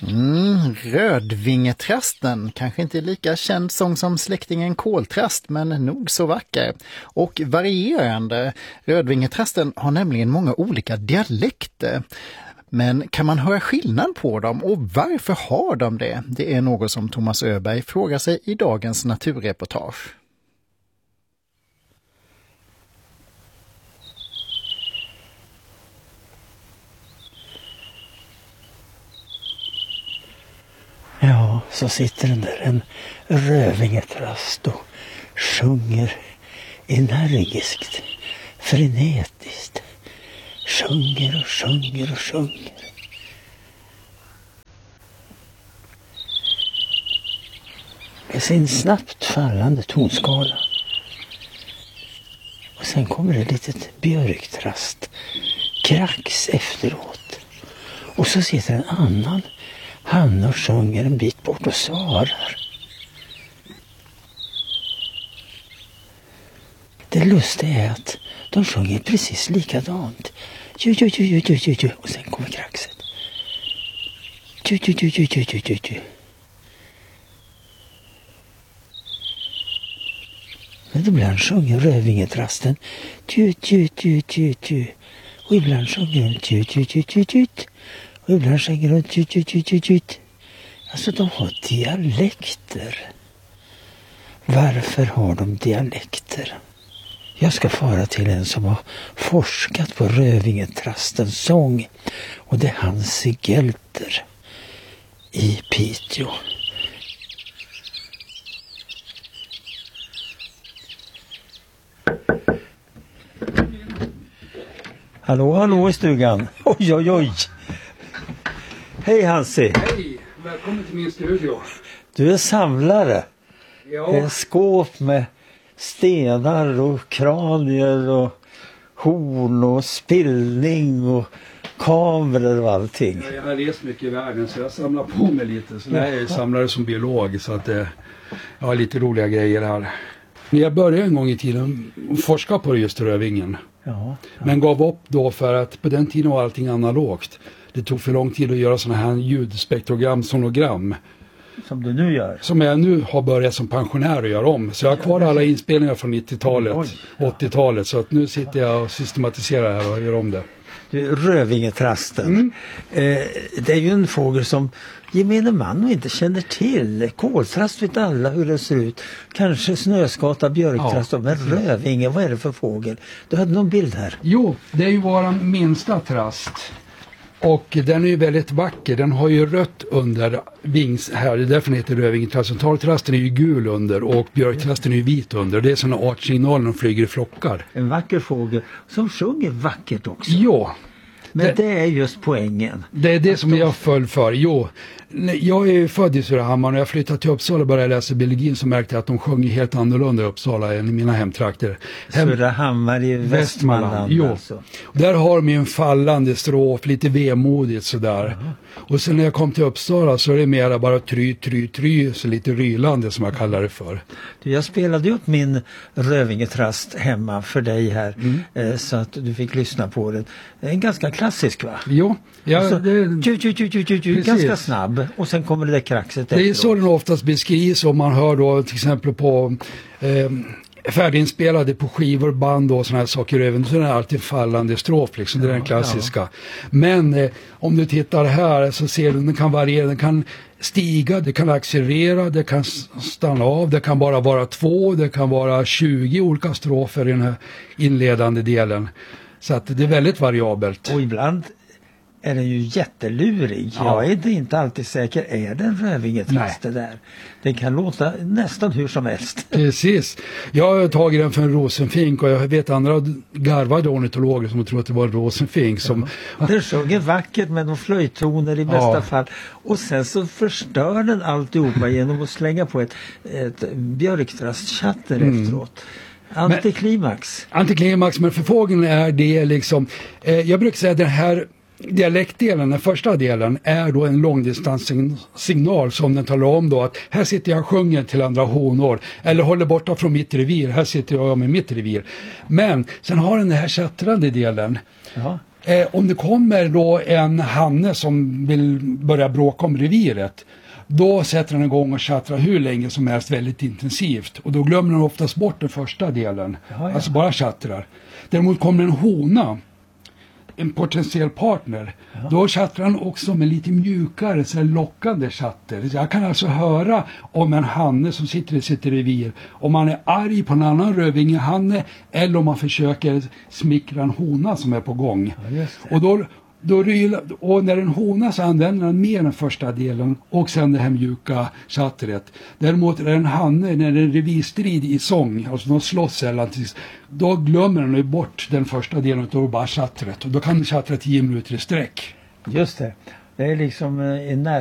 Rödvingetrasten, kanske inte lika känd sång som släktingen koltrast, men nog så vacker. Och varierande. Rödvingetrasten har nämligen många olika dialekter. Men kan man höra skillnad på dem och varför har de det? Det är något som Thomas Öberg frågar sig i dagens naturreportage. Ja, så sitter den där en rödvingetrast och sjunger energiskt, frenetiskt. Sjunger och sjunger och sjunger. Med sin snabbt fallande tonskala. Och sen kommer det ett litet björktrast. Krax efteråt. Och så sitter en annan han och sjunger en bit bort och svarar. Det lustiga är att de sjunger precis likadant. Ju, ju, ju, ju, ju, ju, ju. Och sen kommer kraxet. Ju, ju, ju, ju, ju, ju, ju, ju. Men ibland sjunger rödvingetrasten. Ju, ju, ju, ju, ju. Och ibland sjunger de ju, ju, ju, ju, ju. Och ibland sjunger de ju, ju, ju, ju, ju. Alltså de har dialekter. Varför har de dialekter? Jag ska fara till en som har forskat på rödvingetrastens sång. Och det är Hansi Gelter i Piteå. Hallå, hallå i stugan. Oj, oj, oj. Hej Hansi. Hej, välkommen till min studio. Du är samlare. Ja. Det är skåp med stenar och kranier och horn och spillning och kameror och allting. Jag har rest mycket i världen så jag samlar på mig lite. Så jag är samlare som biolog så att jag har lite roliga grejer här. När jag började en gång i tiden forska på just rödvingen. Ja. Men gav upp då för att på den tiden var allting analogt. Det tog för lång tid att göra sådana här ljudspektrogram, sonogram. Som du nu gör. Som jag nu har börjat som pensionär att göra om. Så jag har kvar alla inspelningar från 90-talet, 80-talet. Så att nu sitter jag och systematiserar här och gör om det. Rödvingetrasten. Det är ju en fågel som gemene man inte känner till. Koltrast vet alla hur det ser ut. Kanske snöskata, björktrast. Men rödvinge, vad är det för fågel? Du hade någon bild här. Jo, det är ju vår minsta trast. Och den är ju väldigt vacker. Den har ju rött under vings här. Det är därför den heter rödvingetrast. Taltrasten är ju gul under och björktrasten är ju vit under. Det är sådana artsignaler när de flyger i flockar. En vacker fågel som sjunger vackert också. Ja. Men det är just poängen. Det är det som jag föll för. Jo, jag är ju född i Surahammar och jag flyttade till Uppsala och började läsa biologin så märkte jag att de sjunger helt annorlunda i Uppsala än i mina hemtrakter. Surahammar i Västmanland. Jo, alltså. Där har de ju en fallande strof, lite vemodigt sådär. Och sen när jag kom till Uppsala så är det mera bara try, så lite rylande som jag kallar det för. Jag spelade upp min rödvingetrast hemma för dig här så att du fick lyssna på den. En ganska klassisk, va? Jo, ja, så, det ganska snabb och sen kommer det där kraxet efteråt. Det är så den oftast beskrivs om man hör då till exempel på färdiginspelade på skivor, band och såna här saker över, så är det alltid fallande strof liksom, det är den klassiska. Ja. Men om du tittar här så ser du den kan variera, den kan stiga, det kan accelerera, det kan stanna av, det kan bara vara 2, det kan vara 20 olika strofer i den här inledande delen. Så att det är väldigt variabelt. Och ibland är den ju jättelurig. Ja. Jag är inte alltid säker. Är det en rödvingetrast det där? Den kan låta nästan hur som helst. Precis. Jag har tagit den för en rosenfink och jag vet andra garvade ornitologer som tror att det var en rosenfink. Som... Den sjunger vackert med de flöjtoner i bästa fall. Och sen så förstör den alltihopa genom att slänga på ett björktrastchatter efteråt. Antiklimax, men för fågeln är det liksom, jag brukar säga att den här dialektdelen, den första delen, är då en långdistanssignal som den talar om då att här sitter jag och sjunger till andra honor eller håller borta från mitt revir, här sitter jag med mitt revir. Men sen har den här chattrande delen. Om det kommer då en hanne som vill börja bråka om reviret, då sätter han igång och tjattrar hur länge som helst väldigt intensivt. Och då glömmer han oftast bort den första delen. Ja. Alltså bara tjattrar. Däremot kommer en hona, en potentiell partner, då tjattrar han också med lite mjukare, så här lockande chatter. Jag kan alltså höra om en hanne som sitter i sitt revir, om man är arg på en annan rödvingehanne eller om man försöker smickra en hona som är på gång. Ja, just det. Och när en hona så använder den mer den första delen och sen det här mjuka chattret. Däremot är en hanne, när det är en revirstrid i sång, alltså de slåss sällan, då glömmer den ju bort den första delen och bara chattret. Och då kan den chattra 10 minuter i sträck. Just det. Det är liksom en